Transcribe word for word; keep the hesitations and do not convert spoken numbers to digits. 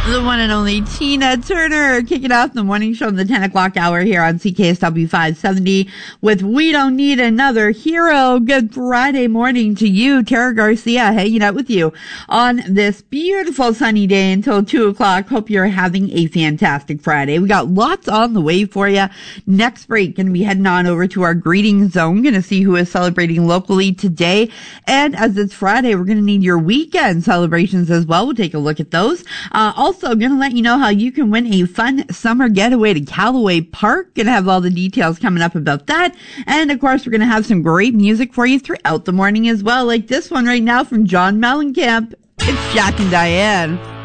The one and only Tina Turner kicking off the morning show in the ten o'clock hour here on C K S W five seventy with We Don't Need Another Hero. Good Friday morning to you. Tara Garcia hanging out with you on this beautiful sunny day until two o'clock. Hope you're having a fantastic Friday. We got lots on the way for you. Next break, going to be heading on over to our greeting zone. Going to see who is celebrating locally today. And as it's Friday, we're going to need your weekend celebrations as well. We'll take a look at those. Uh, also, I'm going to let you know how you can win a fun summer getaway to Callaway Park. Going to have all the details coming up about that. And, of course, we're going to have some great music for you throughout the morning as well, like this one right now from John Mellencamp. It's Jack and Diane.